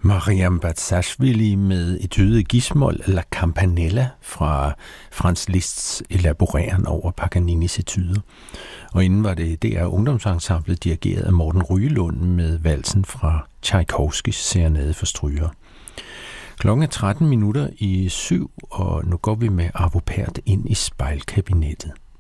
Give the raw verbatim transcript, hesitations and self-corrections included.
Mariam Barzashvili med etude Gismol La Campanella fra Franz Liszts elaboreren over Paganinis etuder. Og inden var det D R Ungdomsensemblet dirigeret af Morten Ryelund med valsen fra Tchaikovskys Serenade for strygere. Klokken er tretten minutter i syv, og nu går vi med Arvo Pärt ind i spejlkabinettet.